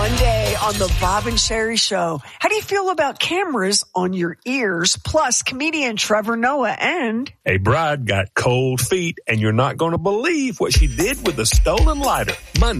Monday on the Bob and Sherry Show. How do you feel about cameras on your ears? Plus, comedian Trevor Noah and... A bride got cold feet, and you're not going to believe what she did with a stolen lighter. Monday.